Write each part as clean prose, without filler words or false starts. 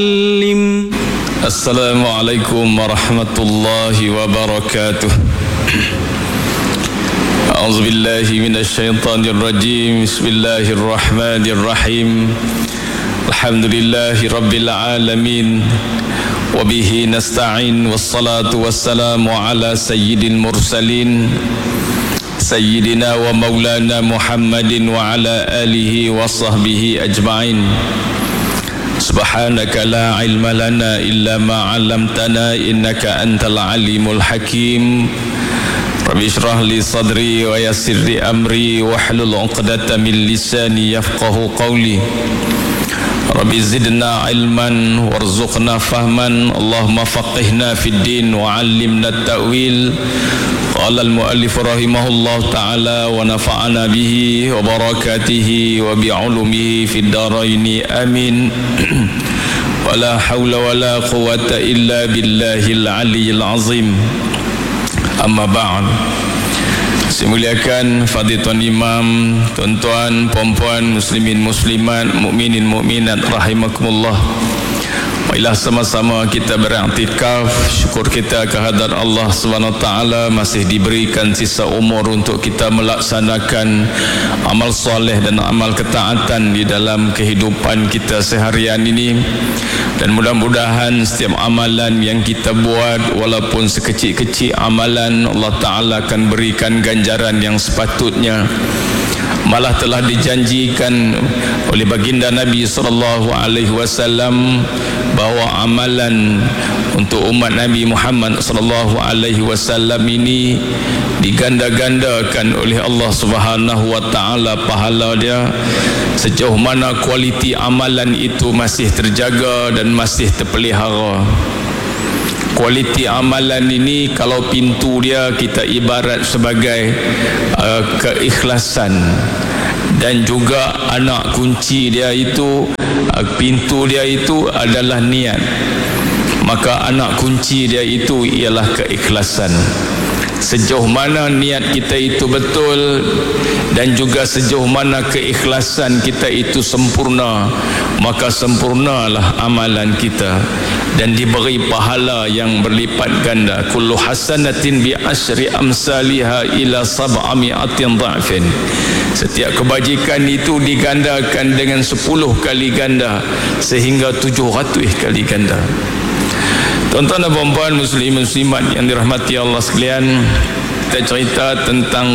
Assalamualaikum warahmatullahi wabarakatuh. A'udzubillahi minasyaitonir rajim. Bismillahirrahmanirrahim. Alhamdulillahi rabbil alamin. Wa bihi nasta'in, wassalatu wassalamu ala sayyidil mursalin sayyidina wa maulana Muhammadin wa ala alihi wa sahbihi ajma'in. Subhanaka la ilma lana illa ma 'allamtana innaka antal alimul hakim. Rabbi shrah li sadri wa yassir li amri wahlul 'uqdatam min lisani yafqahu qawli. Rabbi zidna ilman warzuqna fahman. Allahumma faqihna fid din wa 'allimna at-ta'wil. Qala al-muallif rahimahullah ta'ala wa nafa'ana bihi wa barakatihi wa bi'ulumihi fid daraini amin. Wa la hawla wa la quwwata illa billahil aliyyil azim. Amma ba'd. Saya muliakan Fadhilul Imam, tuan-tuan, puan-puan, muslimin muslimat, mukminin mukminat rahimakumullah. Marilah sama-sama kita beriktikaf. Syukur kita kehadrat Allah SWT masih diberikan sisa umur untuk kita melaksanakan amal soleh dan amal ketaatan di dalam kehidupan kita seharian ini. Dan mudah-mudahan setiap amalan yang kita buat, walaupun sekecil-kecil amalan, Allah Ta'ala akan berikan ganjaran yang sepatutnya. Malah telah dijanjikan oleh baginda Nabi SAW bahawa amalan untuk umat Nabi Muhammad SAW ini diganda-gandakan oleh Allah Subhanahu wa taala pahala dia, sejauh mana kualiti amalan itu masih terjaga dan masih terpelihara. Kualiti amalan ini, kalau pintu dia kita ibarat sebagai keikhlasan, dan juga anak kunci dia itu, pintu dia itu adalah niat. Maka anak kunci dia itu ialah keikhlasan. Sejauh mana niat kita itu betul dan juga sejauh mana keikhlasan kita itu sempurna, maka sempurnalah amalan kita dan diberi pahala yang berlipat ganda. Kullu hasanatin bi asyri amsalha ila sab'ami'atin dha'fin. Setiap kebajikan itu digandakan dengan 10 kali ganda sehingga 700 kali ganda. Tuan-tuan dan puan-puan, muslim muslimat yang dirahmati Allah sekalian, kita cerita tentang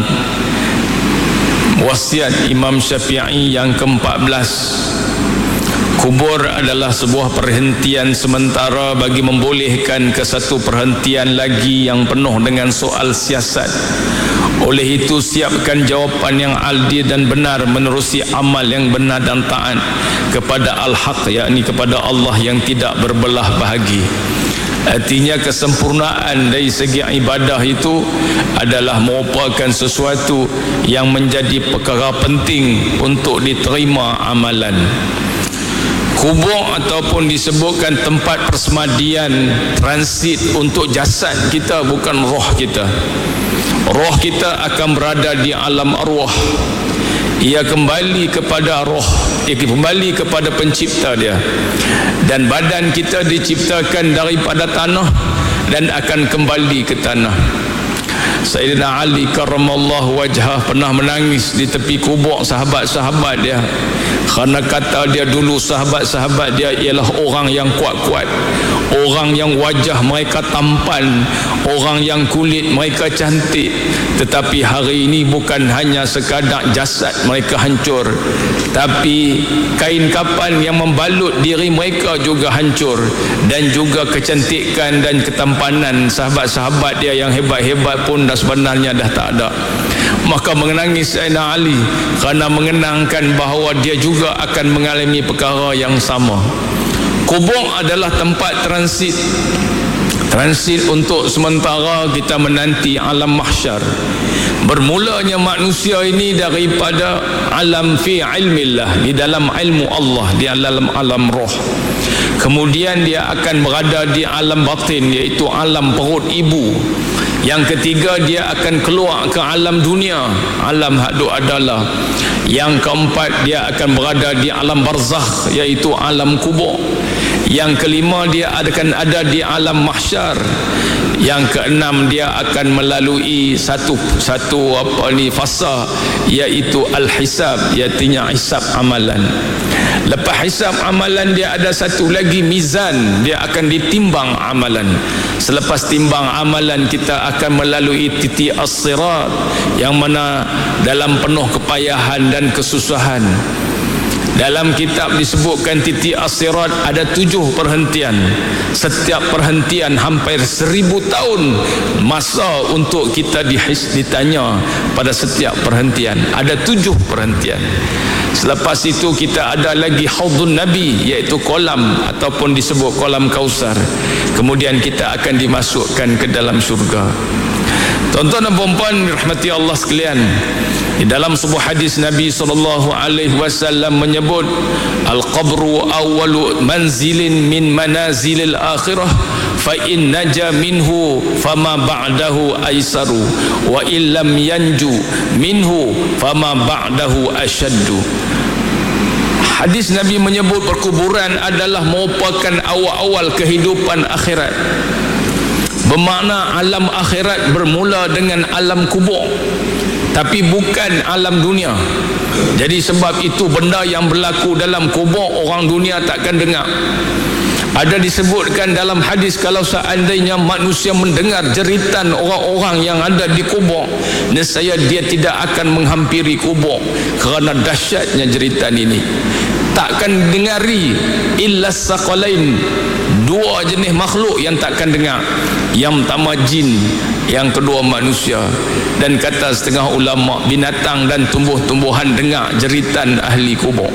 wasiat Imam Syafi'i yang ke-14. Kubur adalah sebuah perhentian sementara bagi membolehkan ke satu perhentian lagi yang penuh dengan soal siasat. Oleh itu, siapkan jawapan yang adil dan benar menerusi amal yang benar dan taat kepada Al-Haq, yakni kepada Allah yang tidak berbelah bahagi. Artinya kesempurnaan dari segi ibadah itu adalah merupakan sesuatu yang menjadi perkara penting untuk diterima amalan. Kubur ataupun disebutkan tempat persemadian transit untuk jasad kita, bukan roh kita. Roh kita akan berada di alam arwah. Ia kembali kepada roh, ia kembali kepada pencipta dia. Dan badan kita diciptakan daripada tanah dan akan kembali ke tanah. Sayyidina Ali karramallahu wajhah pernah menangis di tepi kubur sahabat-sahabat dia, kerana kata dia dulu sahabat-sahabat dia ialah orang yang kuat-kuat, orang yang wajah mereka tampan, orang yang kulit mereka cantik. Tetapi hari ini bukan hanya sekadar jasad mereka hancur, tapi kain kapan yang membalut diri mereka juga hancur, dan juga kecantikan dan ketampanan sahabat-sahabat dia yang hebat-hebat pun dah sebenarnya dah tak ada. Maka menangis Sayyidina Ali kerana mengenangkan bahawa dia juga akan mengalami perkara yang sama. Kubur adalah tempat transit untuk sementara kita menanti alam mahsyar. Bermulanya manusia ini daripada alam fi ilmillah, di dalam ilmu Allah, di dalam alam roh. Kemudian dia akan berada di alam batin, iaitu alam perut ibu. Yang ketiga, dia akan keluar ke alam dunia, alam hadut adalah. Yang keempat, dia akan berada di alam barzakh, iaitu alam kubur. Yang kelima, dia akan ada di alam mahsyar. Yang keenam, dia akan melalui satu fasa, iaitu al-hisab, iaitu hisab amalan. Lepas hisab amalan, dia ada satu lagi mizan, dia akan ditimbang amalan. Selepas timbang amalan, kita akan melalui titik as-sirat, yang mana dalam penuh kepayahan dan kesusahan. Dalam kitab disebutkan titik as-sirat ada 7 perhentian. Setiap perhentian hampir 1000 tahun masa untuk kita ditanya pada setiap perhentian. Ada 7 perhentian. Selepas itu kita ada lagi haudun Nabi, iaitu kolam ataupun disebut kolam Kausar. Kemudian kita akan dimasukkan ke dalam syurga. Tuan-tuan dan puan-puan rahmati Allah sekalian, di dalam sebuah hadis Nabi SAW menyebut al-qabru awwalu manzilin min manazilil akhirah, fa in naja minhu fama ba'dahu aisaru, wa illam yanju minhu fama ba'dahu asyaddu. Hadis Nabi menyebut perkuburan adalah merupakan awal-awal kehidupan akhirat. Bermakna alam akhirat bermula dengan alam kubur, tapi bukan alam dunia. Jadi sebab itu benda yang berlaku dalam kubur orang dunia takkan dengar. Ada disebutkan dalam hadis, kalau seandainya manusia mendengar jeritan orang-orang yang ada di kubur, nescaya dia tidak akan menghampiri kubur kerana dahsyatnya jeritan ini. Takkan dengari illa saqalain, 2 jenis makhluk yang takkan dengar. Yang pertama jin, yang kedua manusia. Dan kata setengah ulama, binatang dan tumbuh-tumbuhan dengar jeritan ahli kubur.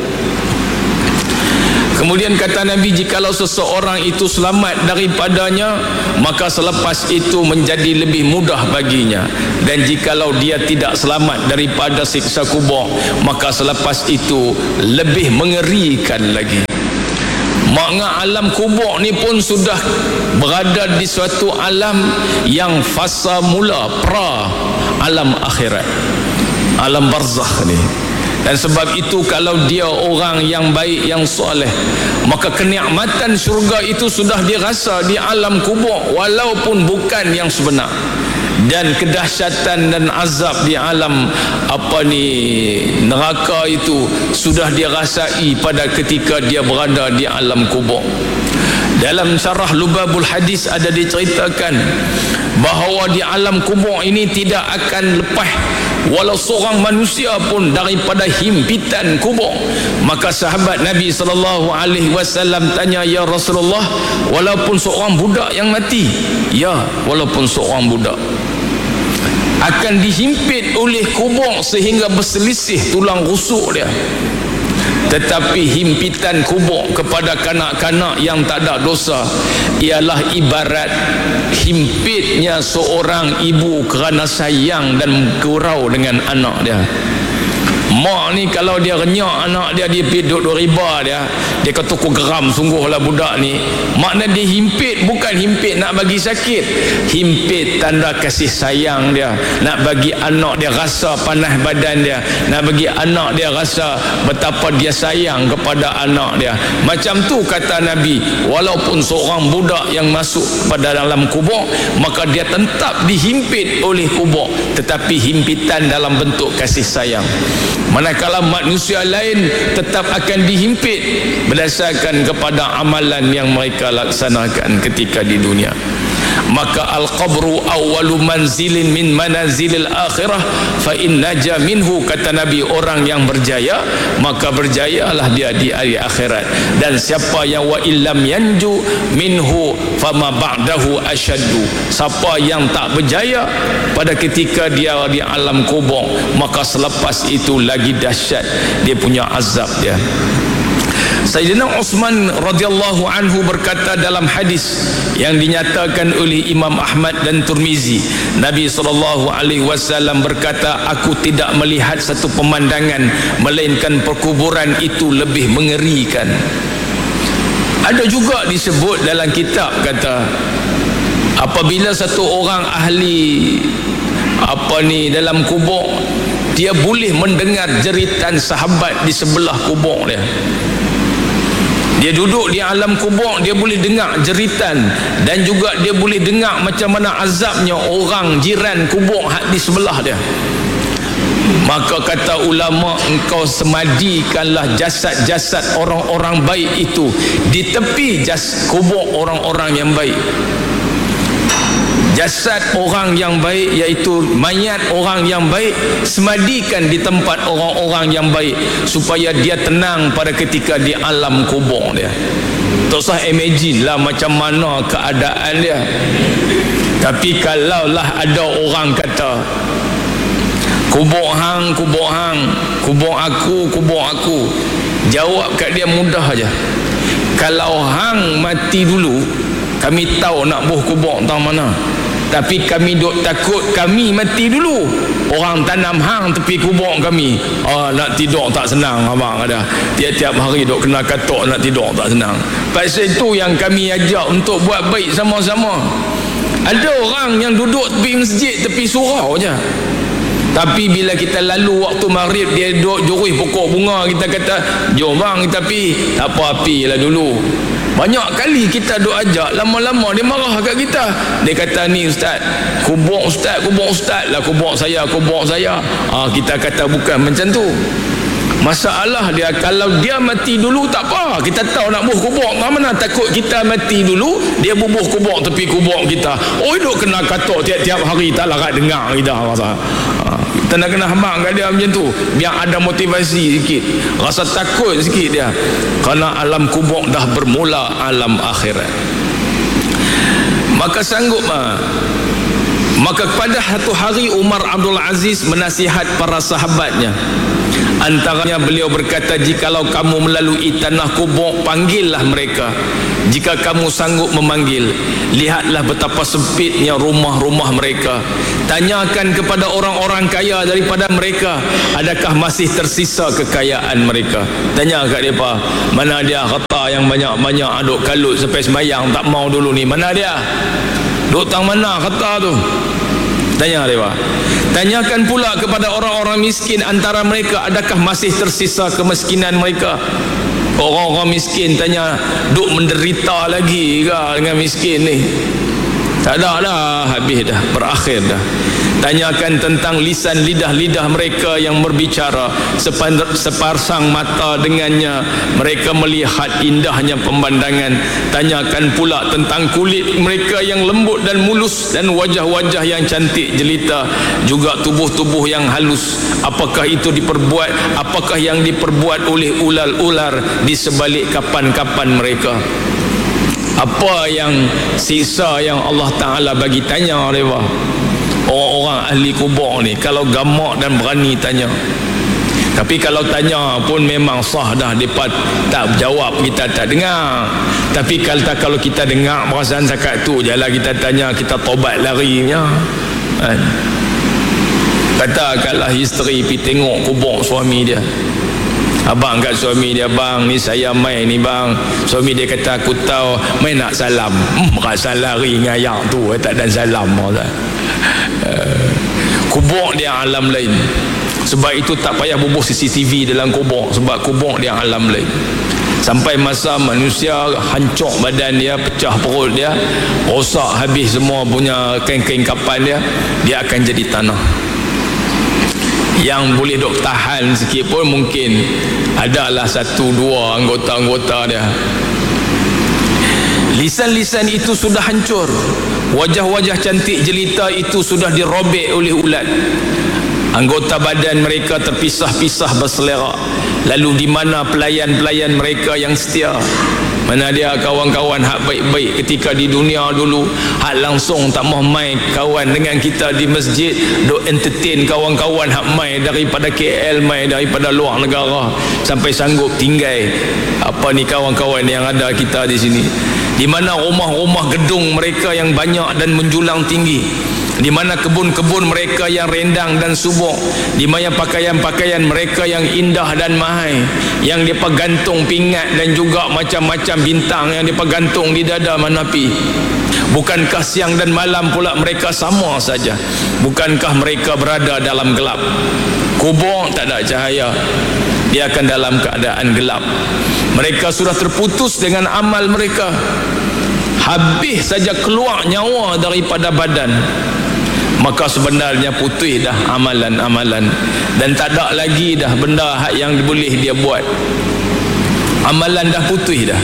Kemudian kata Nabi, jikalau seseorang itu selamat daripadanya, maka selepas itu menjadi lebih mudah baginya. Dan jikalau dia tidak selamat daripada siksa kubur, maka selepas itu lebih mengerikan lagi. Makna alam kubur ni pun sudah berada di suatu alam yang fasa mula pra alam akhirat, alam barzakh ni. Dan sebab itu kalau dia orang yang baik, yang soleh, maka kenikmatan syurga itu sudah dirasa di alam kubur walaupun bukan yang sebenar. Dan kedahsyatan dan azab di alam neraka itu sudah dirasai pada ketika dia berada di alam kubur. Dalam syarah Lubabul Hadis ada diceritakan bahawa di alam kubur ini tidak akan lepas walau seorang manusia pun daripada himpitan kubur. Maka sahabat Nabi SAW tanya, ya Rasulullah, walaupun seorang budak yang mati? Ya, walaupun seorang budak akan dihimpit oleh kubur sehingga berselisih tulang rusuk dia. Tetapi himpitan kubur kepada kanak-kanak yang tak ada dosa ialah ibarat himpitnya seorang ibu kerana sayang dan gurau dengan anak dia. Mak ni kalau dia renyak anak dia, dia pergi duduk riba dia kata aku geram sungguhlah budak ni. Makna dia himpit, bukan himpit nak bagi sakit, himpit tanda kasih sayang dia, nak bagi anak dia rasa panas badan dia, nak bagi anak dia rasa betapa dia sayang kepada anak dia. Macam tu kata Nabi, walaupun seorang budak yang masuk pada dalam kubur, maka dia tetap dihimpit oleh kubur, tetapi himpitan dalam bentuk kasih sayang. Manakala manusia lain tetap akan dihimpit berdasarkan kepada amalan yang mereka laksanakan ketika di dunia. Maka al-qabru awwalu manzilin min manazilil akhirah, fa in naja minhu, kata Nabi, orang yang berjaya maka berjayalah dia di hari akhirat. Dan siapa yang wa illam yanju minhu fama ba'dahu asyaddu, siapa yang tak berjaya pada ketika dia di alam kubur, maka selepas itu lagi dahsyat dia punya azab dia. Sayyidina Uthman radhiyallahu anhu berkata dalam hadis yang dinyatakan oleh Imam Ahmad dan Tirmizi, Nabi SAW berkata, aku tidak melihat satu pemandangan melainkan perkuburan itu lebih mengerikan. Ada juga disebut dalam kitab, kata apabila satu orang ahli dalam kubur, dia boleh mendengar jeritan sahabat di sebelah kubur dia. Dia duduk di alam kubur, dia boleh dengar jeritan dan juga dia boleh dengar macam mana azabnya orang jiran kubur di sebelah dia. Maka kata ulama, engkau semadikanlah jasad-jasad orang-orang baik itu di tepi kubur orang-orang yang baik. Jasad orang yang baik, iaitu mayat orang yang baik, semadikan di tempat orang-orang yang baik supaya dia tenang pada ketika di alam kubur dia. Tak usah imagine lah macam mana keadaan dia. Tapi kalaulah ada orang kata, kubur hang, kubur aku, jawab kat dia mudah aja. Kalau hang mati dulu, kami tahu nak buh kubur tang mana. Tapi kami duk takut kami mati dulu, orang tanam hang tepi kubur kami. Nak tidur tak senang abang ada. Tiap-tiap hari duk kena katok, nak tidur tak senang. Pasal itu yang kami ajak untuk buat baik sama-sama. Ada orang yang duduk tepi masjid, tepi surau je. Tapi bila kita lalu waktu maghrib, dia duduk jurus pokok bunga, kita kata jom bang kita pergi. Tak apa, apilah dulu. Banyak kali kita duk ajak, lama-lama dia marah kat kita. Dia kata ni ustaz, kubur ustaz lah, kubur saya. Kita kata bukan macam tu. Masalah dia, kalau dia mati dulu tak apa, kita tahu nak buh kubur tak mana, takut kita mati dulu dia bubuh kubur tepi kubur kita. Duk kena katok tiap-tiap hari, tak larat dengar kita rasa. Kita nak kena habang kat dia macam tu, biar ada motivasi sikit, rasa takut sikit dia, kerana alam kubur dah bermula alam akhirat. Maka sanggup maka pada satu hari Umar Abdul Aziz menasihat para sahabatnya. Antaranya beliau berkata, jikalau kamu melalui tanah kubur, panggillah mereka. Jika kamu sanggup memanggil, lihatlah betapa sempitnya rumah-rumah mereka. Tanyakan kepada orang-orang kaya daripada mereka, adakah masih tersisa kekayaan mereka. Tanya kat mereka, mana dia harta yang banyak-banyak aduk kalut sampai sembayang tak mau dulu ni, mana dia? Duk tang mana harta tu? Tanya mereka. Tanyakan pula kepada orang-orang miskin antara mereka, adakah masih tersisa kemiskinan mereka. Orang-orang miskin tanya, duk menderita lagi ke dengan miskin ni? Tak ada dah, habis dah, berakhir dah. Tanyakan tentang lisan lidah-lidah mereka yang berbicara, separsang mata dengannya mereka melihat indahnya pemandangan. Tanyakan pula tentang kulit mereka yang lembut dan mulus, dan wajah-wajah yang cantik jelita, juga tubuh-tubuh yang halus. Apakah yang diperbuat oleh ular-ular di sebalik kapan-kapan mereka? Apa yang sisa yang Allah Ta'ala bagi? Tanya mereka. Orang-orang ahli kubur ni kalau gamak dan berani tanya. Tapi kalau tanya pun memang sah dah, mereka tak jawab, kita tak dengar. Tapi kalau kita dengar perasaan zakat tu je lah, kita tanya, kita tobat larinya. Katakanlah isteri pergi tengok kubur suami dia. Abang kat suami dia, bang ni saya mai ni bang. Suami dia kata, aku tahu mai nak salam. Rasa lari ngayak tu, tak ada salam. Kubur dia alam lain. Sebab itu tak payah bubuh CCTV dalam kubur, sebab kubur dia alam lain. Sampai masa manusia hancur badan dia, pecah perut dia, rosak habis semua punya kain-kain kapan dia akan jadi tanah. Yang boleh dok tahan sikit pun mungkin adalah 1-2 anggota-anggota dia. Lisan-lisan itu sudah hancur, wajah-wajah cantik jelita itu sudah dirobek oleh ulat. Anggota badan mereka terpisah-pisah berselera. Lalu di mana pelayan-pelayan mereka yang setia? Mana dia kawan-kawan hak baik-baik ketika di dunia dulu, hak langsung tak mau main kawan dengan kita di masjid, duk entertain kawan-kawan hak main daripada KL, main daripada luar negara, sampai sanggup tinggal kawan-kawan yang ada kita di sini. Di mana rumah-rumah gedung mereka yang banyak dan menjulang tinggi, di mana kebun-kebun mereka yang rendang dan subur, di mana pakaian-pakaian mereka yang indah dan mahal, yang mereka gantung pingat dan juga macam-macam bintang yang mereka gantung di dada manapi. Bukankah siang dan malam pula mereka sama saja? Bukankah mereka berada dalam gelap? Kubur tak ada cahaya. dia akan dalam keadaan gelap. Mereka sudah terputus dengan amal mereka, habis saja keluar nyawa daripada badan, maka sebenarnya putih dah amalan-amalan, dan tak ada lagi dah benda yang boleh dia buat. Amalan dah putih dah.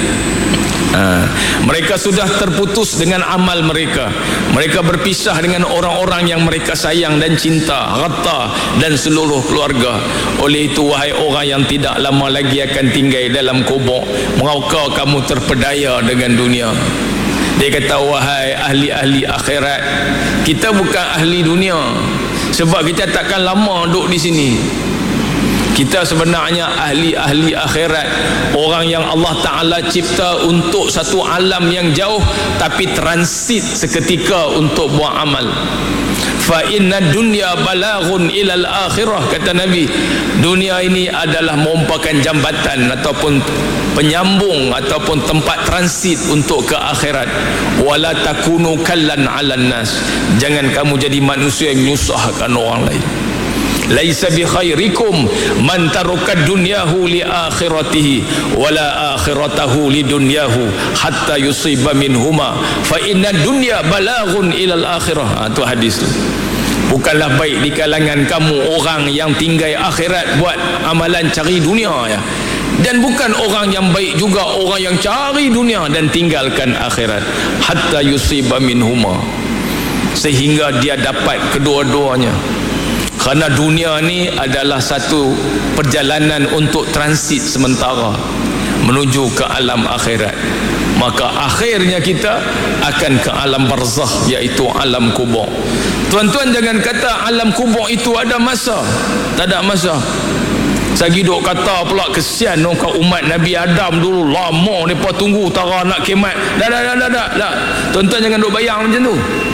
Mereka sudah terputus dengan amal mereka. Mereka berpisah dengan orang-orang yang mereka sayang dan cinta, harta dan seluruh keluarga. Oleh itu, wahai orang yang tidak lama lagi akan tinggal dalam kubur, mengapa kamu terpedaya dengan dunia? Dia kata, wahai ahli-ahli akhirat, kita bukan ahli dunia, sebab kita takkan lama duduk di sini. Kita sebenarnya ahli-ahli akhirat, orang yang Allah Ta'ala cipta untuk satu alam yang jauh, tapi transit seketika untuk buat amal. Fa inna dunya balaghun ilal akhirah, kata Nabi. Dunia ini adalah merupakan jambatan ataupun penyambung ataupun tempat transit untuk ke akhirat. Wala takunu kallan 'alan nas, jangan kamu jadi manusia yang menyusahkan orang lain. Laisa bi khairikum man taraka dunyahu li akhiratihi wala akhiratahu li dunyahu hatta yusiba minhuma fa inna dunya balaghun ilal akhirah. Itu hadis tu. Bukanlah baik di kalangan kamu orang yang tinggal akhirat buat amalan cari dunia ya. Dan bukan orang yang baik juga orang yang cari dunia dan tinggalkan akhirat. Hatta yusiba minhuma, sehingga dia dapat kedua-duanya. Kerana dunia ni adalah satu perjalanan untuk transit sementara menuju ke alam akhirat. Maka akhirnya kita akan ke alam barzakh, iaitu alam kubur. Tuan-tuan jangan kata alam kubur itu ada masa. Tak ada masa. Sagi duk kata pula kesian kat umat Nabi Adam dulu, lama mereka tunggu tara nak kiamat. Dah. Tuan-tuan jangan duk bayang macam tu.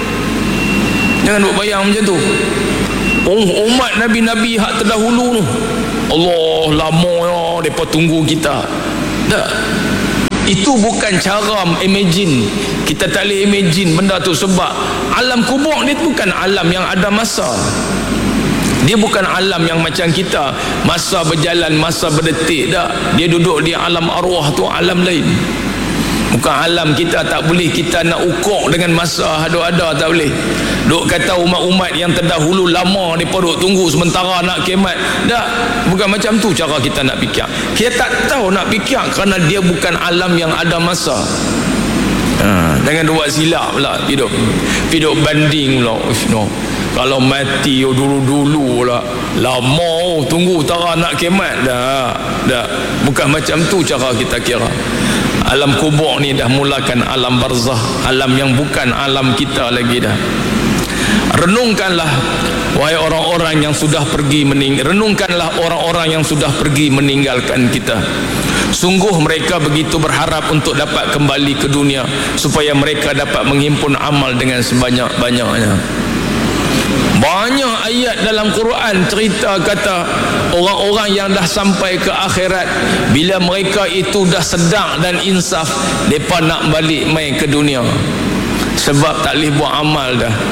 Jangan duk bayang macam tu. Umat Nabi-Nabi hak terdahulu tu, Allah lama ya mereka tunggu kita. Tak. Itu bukan cara imagine. Kita tak boleh imagine benda tu, sebab alam kubur ni bukan alam yang ada masa. Dia bukan alam yang macam kita, masa berjalan, masa berdetik. Tak. Dia duduk di alam arwah tu, alam lain. Bukan alam kita, tak boleh kita nak ukur dengan masa ada tak boleh. Duk kata umat-umat yang terdahulu lama mereka duk tunggu sementara nak kiamat. Tak, bukan macam tu cara kita nak fikir. Kita tak tahu nak fikir kerana dia bukan alam yang ada masa. Jangan buat silap pula, hidup banding pula. No. Kalau mati dulu-dulu lah, lama tunggu tara nak kiamat. Dah. Bukan macam tu cara kita kira. Alam kubur ni dah mulakan alam barzakh, alam yang bukan alam kita lagi dah. Renungkanlah wahai orang-orang yang sudah pergi renungkanlah orang-orang yang sudah pergi meninggalkan kita. Sungguh mereka begitu berharap untuk dapat kembali ke dunia supaya mereka dapat menghimpun amal dengan sebanyak-banyaknya. Banyak ayat dalam Quran cerita kata orang-orang yang dah sampai ke akhirat, bila mereka itu dah sedar dan insaf, mereka nak balik mai ke dunia sebab tak boleh buat amal dah.